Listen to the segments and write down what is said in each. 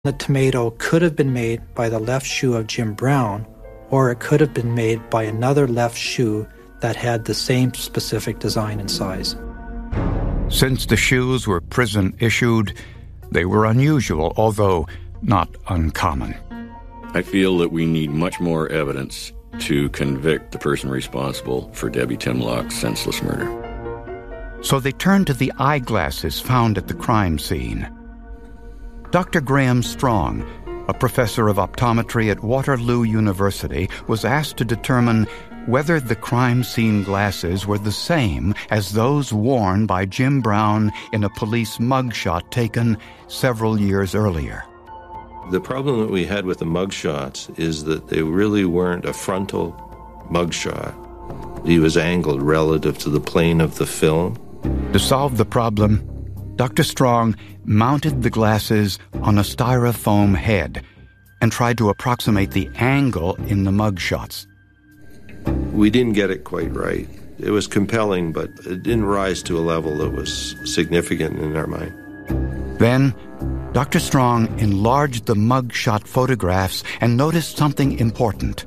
The tomato could have been made by the left shoe of Jim Brown, or it could have been made by another left shoe that had the same specific design and size. Since the shoes were prison-issued, they were unusual, although not uncommon. I feel that we need much more evidence to convict the person responsible for Debbie Timlock's senseless murder. So they turned to the eyeglasses found at the crime scene. Dr. Graham Strong, a professor of optometry at Waterloo University, was asked to determine whether the crime scene glasses were the same as those worn by Jim Brown in a police mugshot taken several years earlier. The problem that we had with the mugshots is that they really weren't a frontal mugshot. He was angled relative to the plane of the film. To solve the problem, Dr. Strong mounted the glasses on a styrofoam head and tried to approximate the angle in the mugshots. We didn't get it quite right. It was compelling, but it didn't rise to a level that was significant in our mind. Then, Dr. Strong enlarged the mugshot photographs and noticed something important.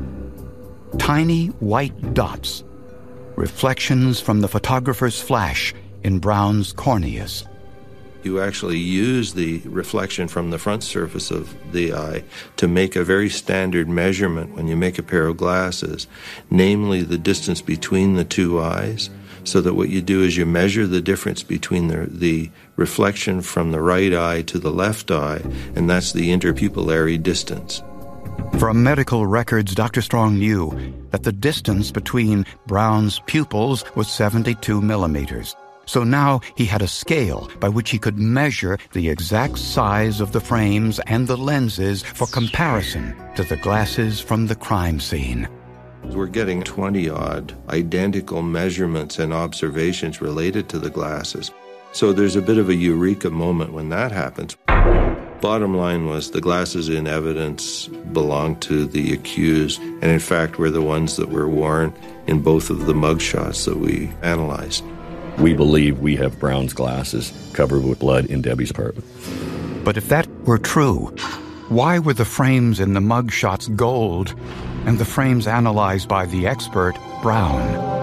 Tiny white dots, reflections from the photographer's flash in Brown's corneas. You actually use the reflection from the front surface of the eye to make a very standard measurement when you make a pair of glasses, namely the distance between the two eyes, so that what you do is you measure the difference between the reflection from the right eye to the left eye, and that's the interpupillary distance. From medical records, Dr. Strong knew that the distance between Brown's pupils was 72 millimeters. So now he had a scale by which he could measure the exact size of the frames and the lenses for comparison to the glasses from the crime scene. We're getting 20-odd identical measurements and observations related to the glasses. So there's a bit of a eureka moment when that happens. Bottom line was the glasses in evidence belonged to the accused, and in fact were the ones that were worn in both of the mugshots that we analyzed. We believe we have Brown's glasses covered with blood in Debbie's apartment. But if that were true, why were the frames in the mugshots gold and the frames analyzed by the expert brown?